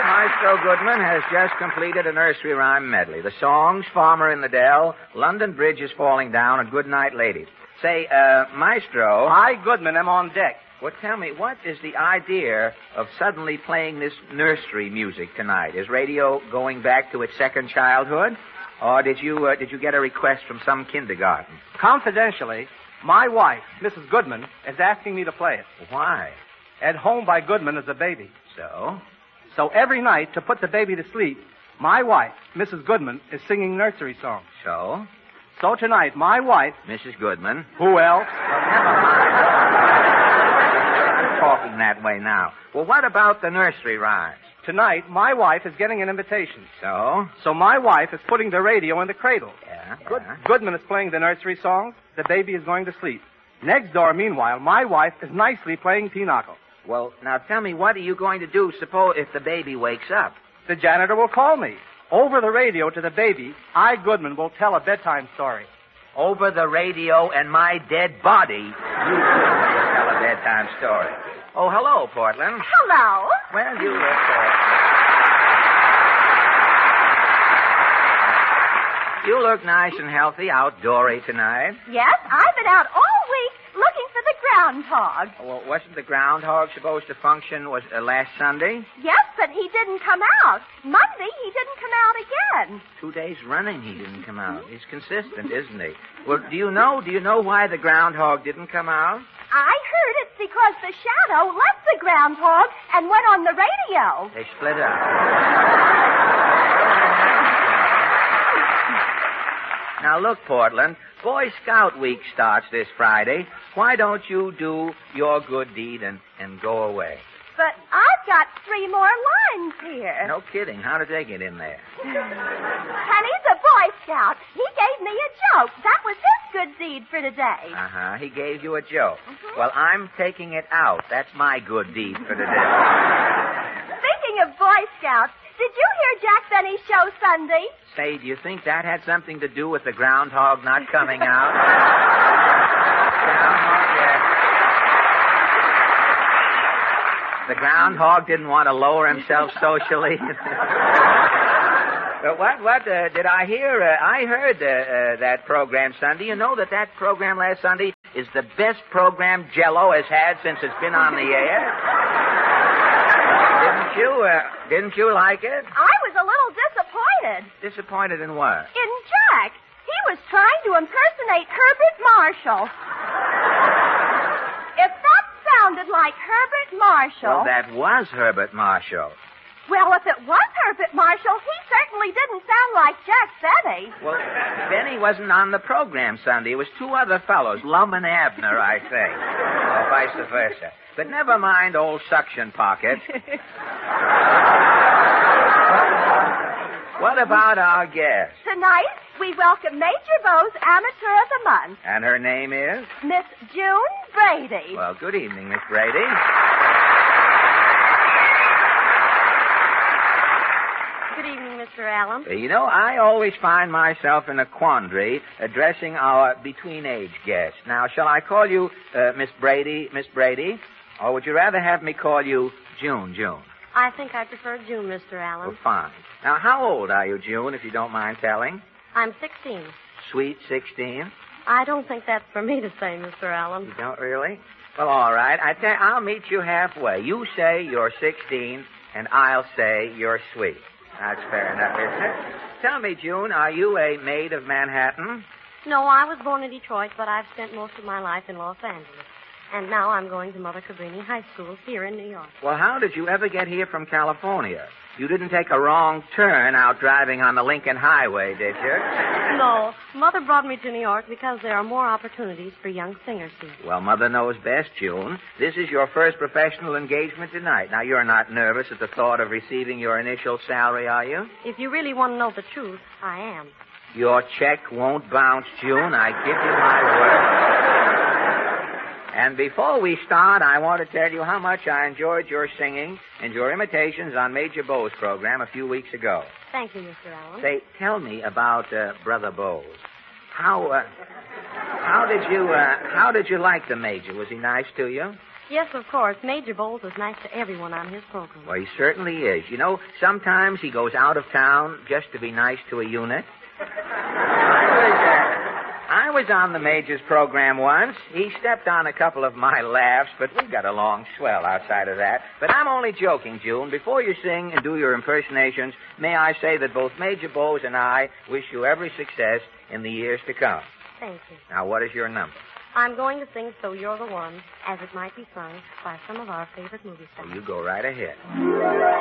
Maestro Goodman has just completed a nursery rhyme medley. The songs, Farmer in the Dell, London Bridge is Falling Down, and Good Night Ladies. Say, Maestro... I, Goodman, am on deck. Well, tell me, what is the idea of suddenly playing this nursery music tonight? Is radio going back to its second childhood? Or did you get a request from some kindergarten? Confidentially, my wife, Mrs. Goodman, is asking me to play it. Why? At home by Goodman is a baby. So? So every night, to put the baby to sleep, my wife, Mrs. Goodman, is singing nursery songs. So? So tonight, my wife... Mrs. Goodman. Who else? Well, never mind. Talking that way now. Well, what about the nursery rhymes? Tonight, my wife is getting an invitation. So? So my wife is putting the radio in the cradle. Yeah. Goodman is playing the nursery songs. The baby is going to sleep. Next door, meanwhile, my wife is nicely playing pinochle. Well, now tell me, what are you going to do, suppose, if the baby wakes up? The janitor will call me. Over the radio to the baby, I, Goodman, will tell a bedtime story. Over the radio and my dead body, you will tell a bedtime story. Oh, hello, Portland. Hello. Well, you look nice and healthy, outdoory tonight. Yes, I've been out all week looking for the groundhog. Well, wasn't the groundhog supposed to function last Sunday? Yes, but he didn't come out. Monday, he didn't come out again. 2 days running, he didn't come out. He's consistent, isn't he? Well, do you know why the groundhog didn't come out? I heard it's because the shadow left the groundhog and went on the radio. They split up. Now, look, Portland, Boy Scout Week starts this Friday. Why don't you do your good deed and go away? But I've got 3 more lines here. No kidding. How did they get in there? Honey's a Boy Scout. He gave me a joke. That was his good deed for today. Uh-huh. He gave you a joke. Mm-hmm. Well, I'm taking it out. That's my good deed for today. Speaking of Boy Scouts, did you hear Jack Benny's show Sunday? Say, do you think that had something to do with the groundhog not coming out? The groundhog didn't want to lower himself socially. But what did I hear? I heard that program Sunday. You know that program last Sunday is the best program Jell-O has had since it's been on the air? Didn't you like it? I was a little disappointed. Disappointed in what? In Jack. He was trying to impersonate Herbert Marshall. If that sounded like Herbert Marshall... Well, that was Herbert Marshall. Well, if it was Herbert Marshall, he certainly didn't sound like Jack Benny. Well, Benny wasn't on the program Sunday. It was 2 other fellows, Lum and Abner, I think. Or vice versa. But never mind old Suction Pocket. What about our guest? Tonight, we welcome Major Bowes, Amateur of the Month. And her name is? Miss June Brady. Well, good evening, Miss Brady. Good evening, Mr. Allen. You know, I always find myself in a quandary addressing our between-age guests. Now, shall I call you Miss Brady, or would you rather have me call you June? I think I prefer June, Mr. Allen. Well, fine. Now, how old are you, June, if you don't mind telling? I'm 16. Sweet 16? I don't think that's for me to say, Mr. Allen. You don't really? Well, all right. I'll meet you halfway. You say you're 16, and I'll say you're sweet. That's fair enough, isn't it? Tell me, June, are you a maid of Manhattan? No, I was born in Detroit, but I've spent most of my life in Los Angeles. And now I'm going to Mother Cabrini High School here in New York. Well, how did you ever get here from California? You didn't take a wrong turn out driving on the Lincoln Highway, did you? No. Mother brought me to New York because there are more opportunities for young singers here. Well, Mother knows best, June. This is your first professional engagement tonight. Now, you're not nervous at the thought of receiving your initial salary, are you? If you really want to know the truth, I am. Your check won't bounce, June. I give you my word. And before we start, I want to tell you how much I enjoyed your singing and your imitations on Major Bowes' program a few weeks ago. Thank you, Mr. Allen. Say, tell me about Brother Bowes. How did you like the Major? Was he nice to you? Yes, of course. Major Bowles is nice to everyone on his program. Well, he certainly is. You know, sometimes he goes out of town just to be nice to a unit. I was on the Major's program once. He stepped on a couple of my laughs, but we got along swell outside of that. But I'm only joking, June. Before you sing and do your impersonations, may I say that both Major Bowles and I wish you every success in the years to come. Thank you. Now, what is your number? I'm going to sing So You're the One, as it might be sung by some of our favorite movie stars. Well, you go right ahead.